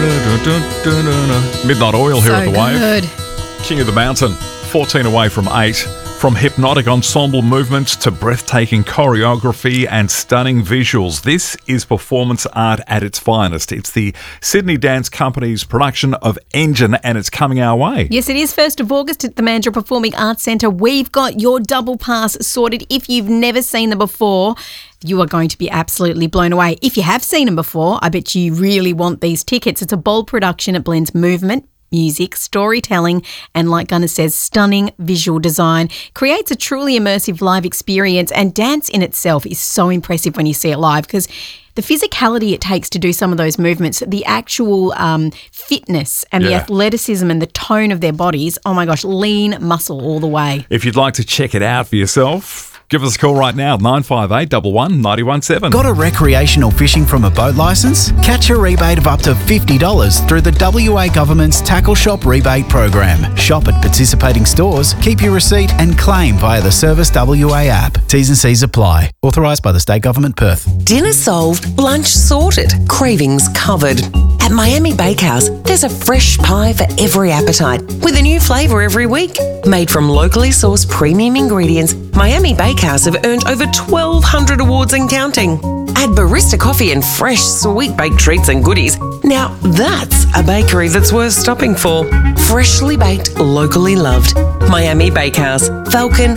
Midnight Oil here So at the Wave. good. King of the Mountain, 14 away from 8. From hypnotic ensemble movements to breathtaking choreography and stunning visuals, this is performance art at its finest. It's the Sydney Dance Company's production of Engine, and it's coming our way. Yes, it is 1st of August at the Mandurah Performing Arts Centre. We've got your double pass sorted. If you've never seen them before, you are going to be absolutely blown away. If you have seen them before, I bet you really want these tickets. It's a bold production. It blends movement, music, storytelling, and like Gunnar says, stunning visual design. Creates a truly immersive live experience, and dance in itself is so impressive when you see it live because the physicality it takes to do some of those movements, the actual fitness and the athleticism and the tone of their bodies, oh my gosh, lean muscle all the way. If you'd like to check it out for yourself, give us a call right now, 958 11 917. Got a recreational fishing from a boat licence? Catch a rebate of up to $50 through the WA Government's Tackle Shop Rebate Program. Shop at participating stores, keep your receipt and claim via the Service WA app. T's and C's apply. Authorised by the State Government, Perth. Dinner solved, lunch sorted, cravings covered. At Miami Bakehouse, there's a fresh pie for every appetite, with a new flavour every week. Made from locally sourced premium ingredients, Miami Bakehouse have earned over 1,200 awards and counting. Add barista coffee and fresh sweet baked treats and goodies. Now that's a bakery that's worth stopping for. Freshly baked, locally loved. Miami Bakehouse, Falcon,